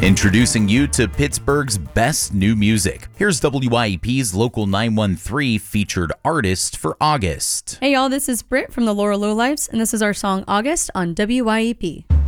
Introducing you to Pittsburgh's best new music. Here's WYEP's Local 913 featured artist for August. Hey y'all, this is Britt from the Laurel Lowlifes, and this is our song August on WYEP.